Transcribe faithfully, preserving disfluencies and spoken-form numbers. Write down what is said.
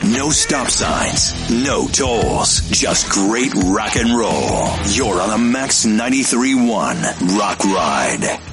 No stop signs, no tolls, just great rock and roll. You're on the Max ninety-three point one Rock Ride.